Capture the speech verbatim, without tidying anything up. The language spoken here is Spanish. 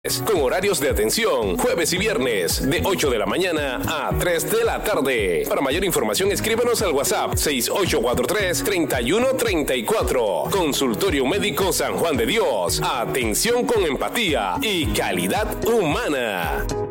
Con horarios de atención, jueves y viernes, de ocho de la mañana a tres de la tarde. Para mayor información, escríbenos al WhatsApp seis ocho cuatro tres, tres uno tres cuatro. Consultorio Médico San Juan de Dios. Atención con empatía y calidad humana.